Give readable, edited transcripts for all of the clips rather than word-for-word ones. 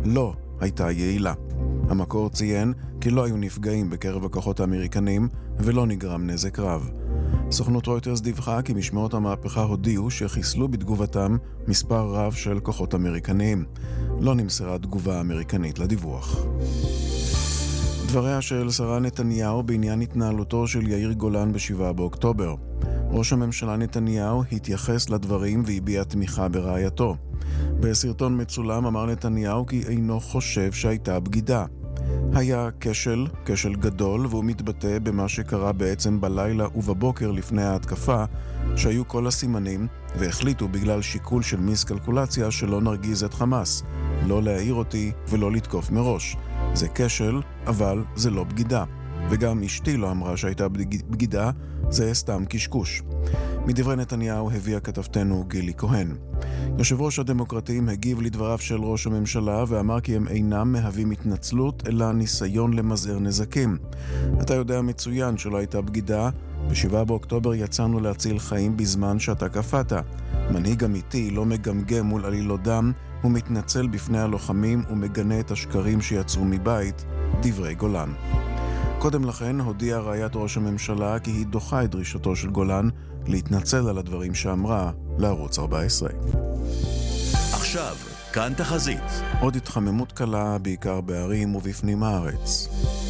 לא הייתה יעילה. המקור ציין כי לא היו נפגעים בקרב הכוחות האמריקנים ולא נגרם נזק רב. סוכנות רויטרס דיווחה כי משמרות המהפכה הודיעו שחיסלו בתגובתם מספר רב של כוחות אמריקניים. לא נמסרה תגובה אמריקנית לדיווח. דבריה של שרה נתניהו בעניין התנהלותו של יאיר גולן ב7 באוקטובר. ראש הממשלה נתניהו התייחס לדברים והביע תמיכה ברעייתו. בסרטון מצולם אמר נתניהו כי אינו חושב שהייתה בגידה. היה כשל גדול, והוא מתבטא במה שקרה בעצם בלילה ובבוקר לפני ההתקפה, שהיו כל הסימנים, והחליטו בגלל שיקול של מיסקלקולציה שלא נרגיז את חמאס, לא להעיר אותי ולא לתקוף מראש. זה כשל, אבל זה לא בגידה. וגם אשתי לא אמרה שהייתה בגידה, זה סתם קשקוש. מדברי נתניהו הביאה כתבתנו גילי כהן. יושב ראש הדמוקרטים הגיב לדבריו של ראש הממשלה ואמר כי הם אינם מהווים התנצלות אלא ניסיון למזער נזקים. אתה יודע מצוין שלא הייתה בגידה, ב7 באוקטובר יצאנו להציל חיים בזמן שאתה קפאת. מנהיג אמיתי לא מגמגם מול עלילות דם, הוא מתנצל בפני הלוחמים ומגנה את השקרים שיצאו מבית, דברי גולן. קודם לכן הודיעה רעיית ראש הממשלה כי היא דוחה את דרישתו של גולן להתנצל על הדברים שאמרה לערוץ 14. עכשיו, כאן תחזית. עוד התחממות קלה בעיקר בערים ובפנים הארץ.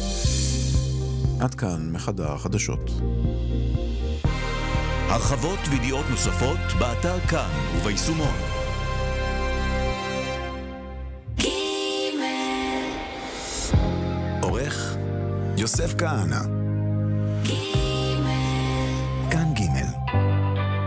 עד כאן מחדר החדשות. הרחבות וידיעות נוספות באתר כאן וביישומון. עורך יוסף כהנא.